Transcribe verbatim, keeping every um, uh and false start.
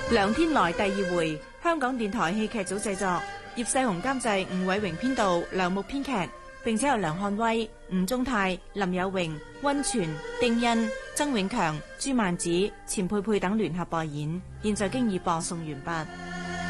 兩天來第二回，香港電台戲劇組製作，葉世雄監製，吳偉榮編導，梁木編劇，並且由梁漢威、吳宗泰、林有榮、溫泉、丁欣、曾永強、朱曼子、錢佩佩等聯合播演，現在經已播送完畢。